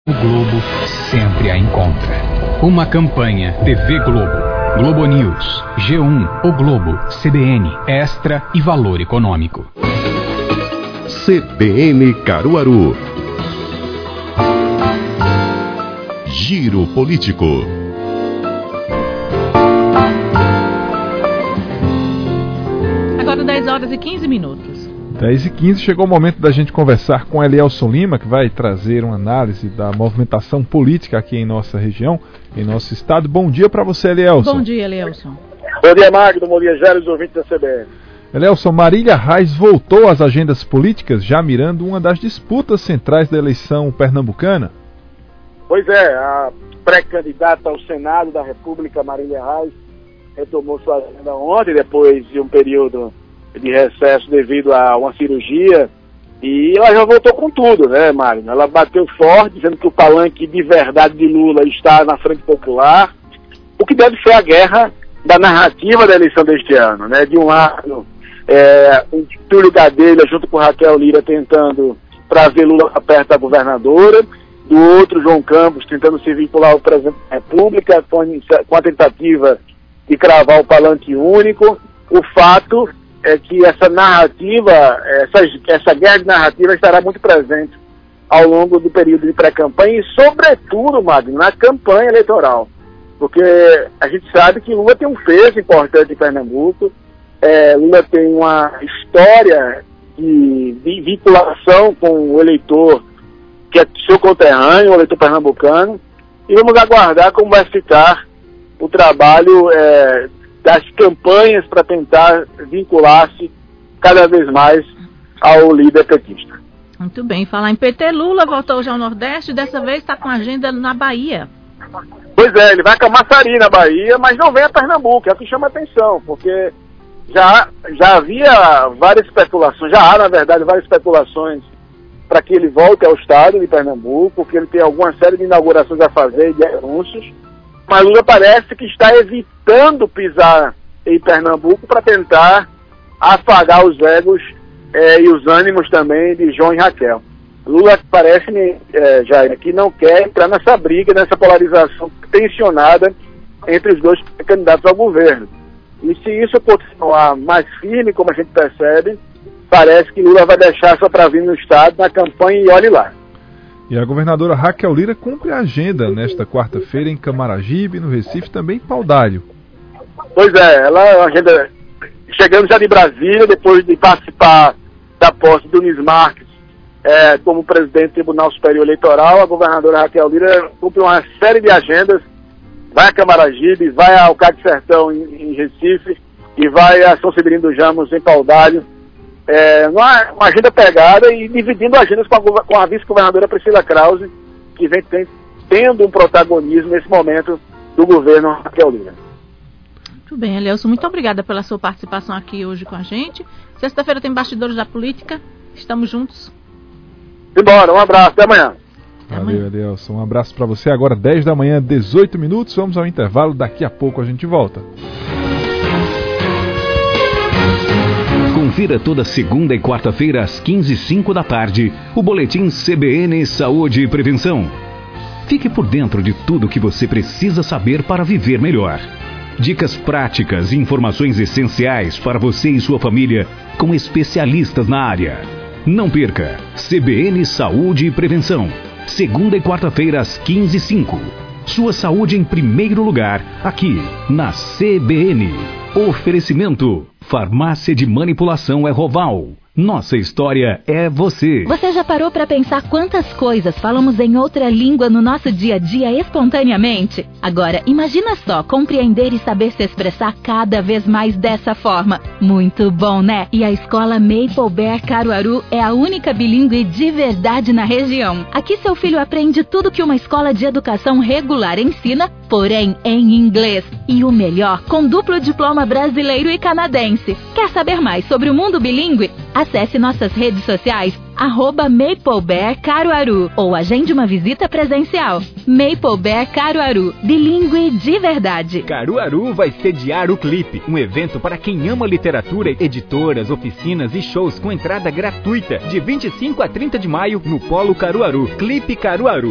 O Globo sempre a encontra. Uma campanha TV Globo, Globo News, G1, O Globo, CBN, Extra e Valor Econômico. CBN Caruaru. Giro Político. Agora 10 horas e 15 minutos. 10h15, chegou o momento da gente conversar com Elielson Lima, que vai trazer uma análise da movimentação política aqui em nossa região, em nosso estado. Bom dia para você, Elielson. Bom dia, Elielson. Bom dia, Magno. Bom dia, Jair, os ouvintes da CBN. Elielson, Marília Reis voltou às agendas políticas, já mirando uma das disputas centrais da eleição pernambucana? Pois é, a pré-candidata ao Senado da República, Marília Reis, retomou sua agenda ontem, depois de um período de recesso devido a uma cirurgia, e ela já voltou com tudo, né, Mário? Ela bateu forte, dizendo que o palanque de verdade de Lula está na Frente Popular, o que deve ser a guerra da narrativa da eleição deste ano, né? De um lado, o Túlio Gadelha junto com Raquel Lira tentando trazer Lula para perto da governadora, do outro, João Campos tentando se vincular ao presidente da República com a tentativa de cravar o palanque único. O fato é que essa narrativa, essa guerra de narrativa estará muito presente ao longo do período de pré-campanha e, sobretudo, Magno, na campanha eleitoral. Porque a gente sabe que Lula tem um peso importante em Pernambuco, Lula tem uma história de vinculação com o eleitor que é seu conterrâneo, o eleitor pernambucano, e vamos aguardar como vai ficar o trabalho das campanhas para tentar vincular-se cada vez mais ao líder petista. Muito bem. Falar em PT, Lula voltou já ao Nordeste, dessa vez está com agenda na Bahia. Pois é, ele vai a Camaçari, na Bahia, mas não vem a Pernambuco, é o que chama atenção, porque já havia várias especulações, já há, na verdade, várias especulações para que ele volte ao estado de Pernambuco, porque ele tem alguma série de inaugurações a fazer e de anúncios, mas Lula parece que está evitando pisar em Pernambuco para tentar afagar os egos e os ânimos também de João e Raquel. Lula parece-me, Jair, que não quer entrar nessa briga, nessa polarização tensionada entre os dois candidatos ao governo. E se isso continuar mais firme, como a gente percebe, parece que Lula vai deixar só para vir no estado, na campanha e olhe lá. E a governadora Raquel Lira cumpre a agenda nesta quarta-feira em Camaragibe, no Recife, também em Paudalho. Pois é, ela agenda chegando já de Brasília, depois de participar da posse do Nunes Marques como presidente do Tribunal Superior Eleitoral, a governadora Raquel Lira cumpre uma série de agendas, vai a Camaragibe, vai ao Cabo Sertão em Recife e vai a São Severino dos Ramos em Paudalho. Uma agenda pegada e dividindo agendas com a vice-governadora Priscila Krause, que vem tendo um protagonismo nesse momento do governo Raquel Lira. Muito bem, Elielson, muito obrigada pela sua participação aqui hoje com a gente. Sexta-feira tem Bastidores da Política, estamos juntos. Embora, um abraço, até amanhã. Valeu, Elielson, um abraço para você. Agora 10 da manhã, 18 minutos, vamos ao intervalo, daqui a pouco a gente volta. Confira toda segunda e quarta-feira às 15h05 da tarde o boletim CBN Saúde e Prevenção. Fique por dentro de tudo o que você precisa saber para viver melhor. Dicas práticas e informações essenciais para você e sua família com especialistas na área. Não perca CBN Saúde e Prevenção, segunda e quarta-feira às 15h05. Sua saúde em primeiro lugar, aqui na CBN. Oferecimento: Farmácia de Manipulação Erroval. Nossa história é você. Você já parou para pensar quantas coisas falamos em outra língua no nosso dia a dia espontaneamente? Agora, imagina só compreender e saber se expressar cada vez mais dessa forma. Muito bom, né? E a escola Maple Bear Caruaru é a única bilíngue de verdade na região. Aqui seu filho aprende tudo que uma escola de educação regular ensina, porém em inglês. E o melhor, com duplo diploma brasileiro e canadense. Quer saber mais sobre o mundo bilíngue? Acesse nossas redes sociais, @Maple Bear Caruaru, ou agende uma visita presencial. Maple Bear Caruaru, bilíngue de verdade. Caruaru vai sediar o Clipe, um evento para quem ama literatura, editoras, oficinas e shows com entrada gratuita, de 25 a 30 de maio no Polo Caruaru. Clipe Caruaru.